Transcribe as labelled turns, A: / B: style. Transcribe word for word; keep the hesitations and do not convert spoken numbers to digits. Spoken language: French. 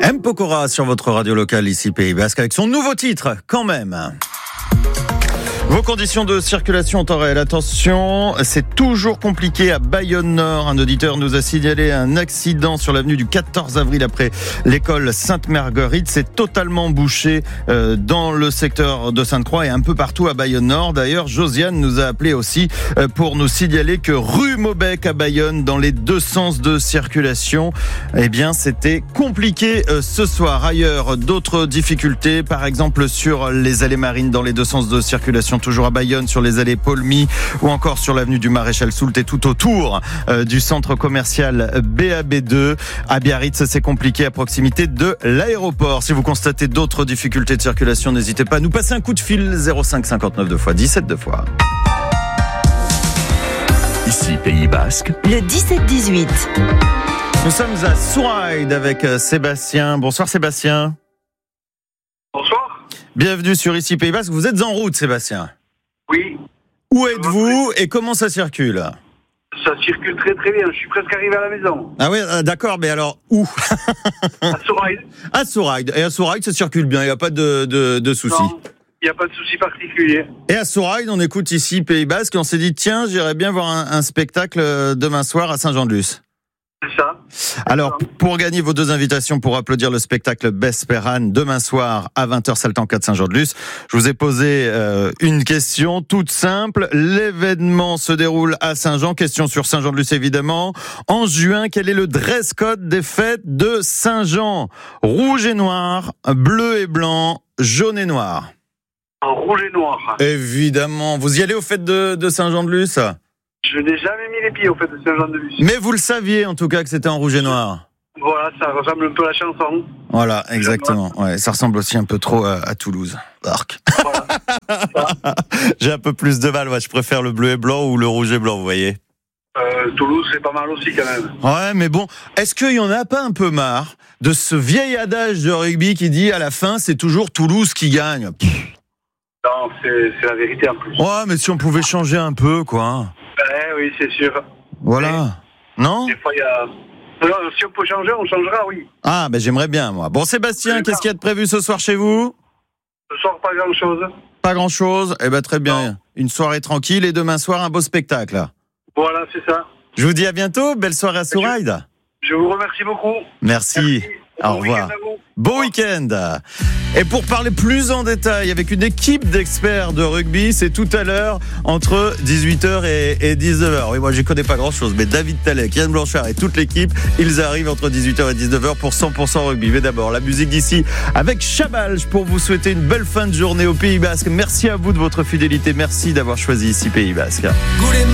A: M. Pokora sur votre radio locale ici Pays Basque avec son nouveau titre quand même. Vos conditions de circulation en temps réel, attention, c'est toujours compliqué à Bayonne-Nord. Un auditeur nous a signalé un accident sur l'avenue du quatorze avril après l'école Sainte-Marguerite. C'est totalement bouché euh, dans le secteur de Sainte-Croix et un peu partout à Bayonne-Nord. D'ailleurs, Josiane nous a appelé aussi euh, pour nous signaler que rue Maubec à Bayonne, dans les deux sens de circulation, eh bien, c'était compliqué euh, ce soir. Ailleurs, d'autres difficultés, par exemple sur les allées marines dans les deux sens de circulation, toujours à Bayonne, sur les allées Paul-My ou encore sur l'avenue du Maréchal Soult et tout autour euh, du centre commercial B A B deux. À Biarritz, c'est compliqué à proximité de l'aéroport. Si vous constatez d'autres difficultés de circulation, n'hésitez pas à nous passer un coup de fil zéro cinq cinquante-neuf deux fois dix-sept deux fois.
B: Ici Pays Basque.
C: Le dix-sept dix-huit.
A: Nous sommes à Souraïd avec Sébastien. Bonsoir Sébastien.
D: Bonsoir.
A: Bienvenue sur Ici Pays Basque. Vous êtes en route, Sébastien?
D: Oui.
A: Où êtes-vous et comment ça circule?
D: Ça circule très très bien. Je suis presque arrivé à la maison.
A: Ah oui, d'accord, mais alors où?
D: À Souraïd.
A: À Souraïd. Et à Souraïd, ça circule bien, il n'y a pas de, de, de soucis.
D: Non, il n'y a pas de souci particulier.
A: Et à Souraïd, on écoute Ici Pays Basque et on s'est dit, tiens, j'irais bien voir un, un spectacle demain soir à Saint-Jean-de-Luz.
D: C'est ça.
A: Alors, pour gagner vos deux invitations pour applaudir le spectacle Besperan demain soir à vingt heures Saltan quatre Saint-Jean-de-Luz, je vous ai posé euh, une question toute simple. L'événement se déroule à Saint-Jean. Question sur Saint-Jean-de-Luz évidemment. En juin, quel est le dress code des fêtes de Saint-Jean? Rouge et noir, bleu et blanc, jaune et noir.
D: En rouge et noir.
A: Évidemment. Vous y allez aux fêtes de, de Saint-Jean-de-Luz?
D: Je n'ai jamais mis les pieds au fait de Saint-Jean-de-Luz.
A: Mais vous le saviez en tout cas que c'était en rouge et noir.
D: Voilà, ça ressemble un peu à la chanson.
A: Voilà, exactement. Ouais, ça ressemble aussi un peu trop à, à Toulouse. Arc. Voilà. J'ai un peu plus de mal. Ouais, je préfère le bleu et blanc ou le rouge et blanc, vous voyez.
D: Euh, Toulouse, c'est pas mal aussi quand même.
A: Ouais, mais bon, est-ce qu'il y en a pas un peu marre de ce vieil adage de rugby qui dit à la fin c'est toujours Toulouse qui gagne? Pff.
D: Non, c'est, c'est la vérité en plus.
A: Ouais, mais si on pouvait changer un peu, quoi.
D: Eh oui, c'est sûr.
A: Voilà.
D: Mais,
A: non
D: des fois, il y a... Alors, si on peut changer, on changera, oui.
A: Ah, ben j'aimerais bien, moi. Bon, Sébastien, oui, qu'est-ce qu'il y a de prévu ce soir chez vous?
D: Ce soir, pas grand-chose.
A: Pas grand-chose? Eh ben très bien.
D: Non.
A: Une soirée tranquille et demain soir, un beau spectacle.
D: Voilà, c'est ça.
A: Je vous dis à bientôt. Belle soirée à Souraïd.
D: Je, je vous remercie beaucoup.
A: Merci.
D: Merci.
A: Au
D: bon
A: revoir.
D: Week-end
A: Bon week-end. Et pour parler plus en détail avec une équipe d'experts de rugby, c'est tout à l'heure entre dix-huit heures et dix-neuf heures. Oui, moi je connais pas grand-chose, mais David Talek, Yann Blanchard et toute l'équipe, ils arrivent entre dix-huit heures et dix-neuf heures pour cent pour cent rugby. Mais d'abord, la musique d'ici avec Chabalj pour vous souhaiter une belle fin de journée au Pays Basque. Merci à vous de votre fidélité. Merci d'avoir choisi Ici Pays Basque.